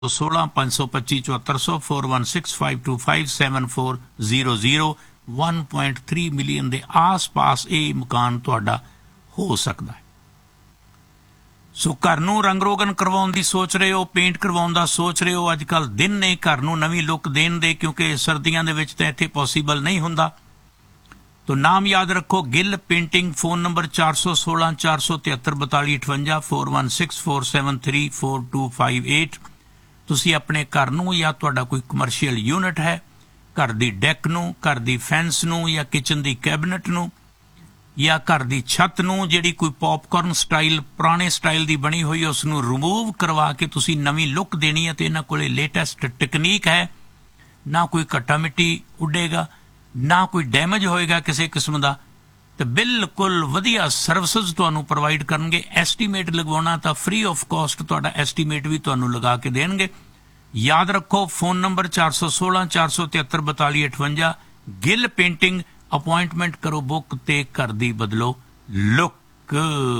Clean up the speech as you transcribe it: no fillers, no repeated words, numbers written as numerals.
16 525 7400 4165257400 1.3 million ਦੇ ਆਸ-ਪਾਸ ਇਹ ਮਕਾਨ ਤੁਹਾਡਾ ਹੋ ਸਕਦਾ ਹੈ। ਸੋ ਘਰ ਨੂੰ ਰੰਗ ਰੋਗਨ ਕਰਵਾਉਣ ਦੀ ਸੋਚ ਰਹੇ ਹੋ, ਪੇਂਟ ਕਰਵਾਉਣ ਦਾ ਸੋਚ ਰਹੇ ਹੋ, ਅੱਜ ਕੱਲ੍ਹ ਦਿਨ ਨੇ ਘਰ ਨੂੰ ਨਵੀਂ ਲੁੱਕ ਦੇਣ ਦੇ, ਕਿਉਂਕਿ ਸਰਦੀਆਂ ਦੇ ਵਿੱਚ ਤਾਂ ਇੱਥੇ ਪੋਸੀਬਲ ਨਹੀਂ ਹੁੰਦਾ। तो नाम याद रखो, गिल पेंटिंग। Phone number 416 473 4258 4164734258। ਤੁਸੀਂ ਆਪਣੇ ਘਰ ਨੂੰ ਜਾਂ ਤੁਹਾਡਾ ਕੋਈ ਕਮਰਸ਼ੀਅਲ ਯੂਨਿਟ ਹੈ, ਘਰ ਦੀ ਡੈਕ ਨੂੰ, ਘਰ ਦੀ ਫੈਂਸ ਨੂੰ ਜਾਂ ਕਿਚਨ ਦੀ ਕੈਬਨਟ ਨੂੰ ਜਾਂ ਘਰ ਦੀ ਛੱਤ ਨੂੰ ਜਿਹੜੀ ਕੋਈ ਪੌਪਕਾਰਨ ਸਟਾਈਲ ਪੁਰਾਣੇ ਸਟਾਈਲ ਦੀ ਬਣੀ ਹੋਈ ਉਸ ਨੂੰ ਰਿਮੂਵ ਕਰਵਾ ਕੇ ਤੁਸੀਂ ਨਵੀਂ ਲੁੱਕ ਦੇਣੀ ਹੈ। ਤੇ ਇਹਨਾਂ ਕੋਲੇ ਲੇਟੈਸਟ ਟੈਕਨੀਕ ਹੈ, ਨਾ ਕੋਈ ਘੱਟਾ ਮਿੱਟੀ ਉੱਡੇਗਾ, ਨਾ ਕੋਈ ਡੈਮੇਜ ਹੋਏਗਾ ਕਿਸੇ ਕਿਸਮ ਦਾ, ਤੇ ਬਿਲਕੁਲ ਵਧੀਆ ਸਰਵਿਸਿਜ਼ ਤੁਹਾਨੂੰ ਪ੍ਰੋਵਾਈਡ ਕਰਨਗੇ। ਐਸਟੀਮੇਟ ਲਗਵਾਉਣਾ ਤਾਂ ਫ੍ਰੀ ਆਫ ਕਾਸਟ ਤੁਹਾਡਾ ਐਸਟੀਮੇਟ ਵੀ ਤੁਹਾਨੂੰ ਲਗਾ ਕੇ ਦੇਣਗੇ। ਯਾਦ ਰੱਖੋ, phone number 416 473 4258। Gill painting. Appointment करो बुक ते कर दी बदलो लुक।